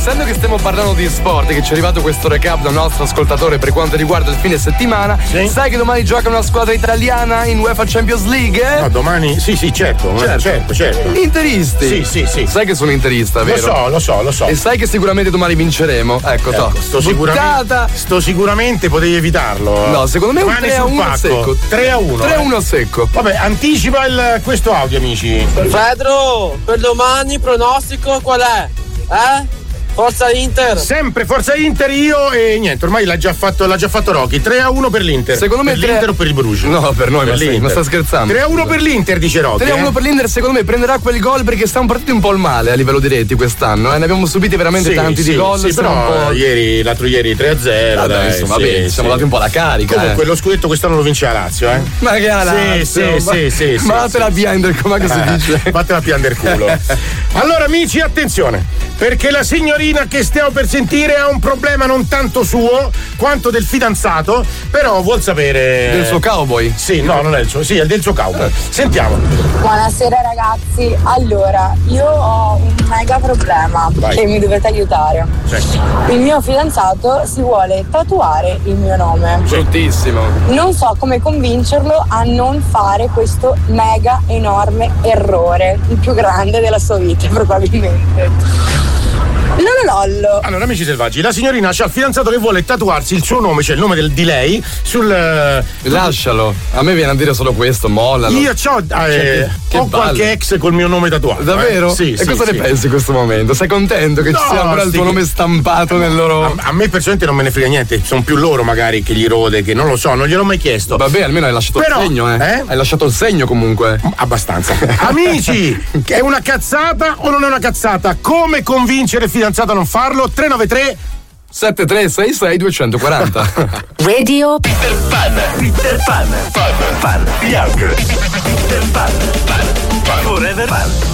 essendo che stiamo parlando di sport, che ci è arrivato questo recap da un nostro ascoltatore per quanto riguarda il fine settimana, sai che domani gioca una squadra italiana in UEFA Champions League? No, domani sì, certo. Interisti? Sì. Sai che sono interista, vero? Lo so. E sai che sicuramente domani vinceremo. Ecco. Sto sicuramente potevi evitarlo. No, secondo me domani un 3-1 secco. 3-1. 3-1 secco. Vabbè, anticipa questo audio, amici. Pedro, per domani pronostico qual è? Forza Inter. Sempre Forza Inter, io e niente, ormai l'ha già fatto Rocky. 3-1 per l'Inter. Secondo me per l'Inter o per il Bruges? No, per noi, non sta scherzando. 3-1 per l'Inter, dice Rocky. 3-1 per l'Inter, secondo me prenderà quel gol perché stiamo partiti un po' il male a livello di reti quest'anno. Ne abbiamo subiti veramente tanti di gol. Sì, però l'altro ieri 3-0. Vabbè, insomma, siamo dati un po' la carica. Comunque lo scudetto quest'anno lo vince la Lazio, Ma che la Lazio? Sì. Fatela piangere, com'è che si dice? Fatela piangere culo. Allora, amici, attenzione, perché la signorina che stiamo per sentire ha un problema non tanto suo quanto del fidanzato, però vuol sapere del suo cowboy. Sì, no, non è il suo, sì, è del suo cowboy. Sentiamo. Buonasera ragazzi, allora io ho un mega problema che mi dovete aiutare. Il mio fidanzato si vuole tatuare il mio nome. Bruttissimo. Non so come convincerlo a non fare questo mega enorme errore, il più grande della sua vita probabilmente. Lololollo. Allora, amici selvaggi, la signorina c'ha il fidanzato che vuole tatuarsi il suo nome, cioè il nome di lei, sul. Lascialo. A me viene a dire solo questo, mollalo. Io ho qualche ex col mio nome tatuato. Davvero? Sì. E cosa ne pensi in questo momento? Sei contento che ci sia ancora il tuo nome stampato nel loro. A me personalmente non me ne frega niente, sono più loro magari che gli rode, che non lo so, non gliel'ho mai chiesto. Vabbè, almeno hai lasciato il segno, Hai lasciato il segno comunque. Abbastanza. Amici, è una cazzata o non è una cazzata? Come convincere il fidanzato a non farlo? 393 7366 240. Radio Peter Pan Young Peter Pan Forever Pan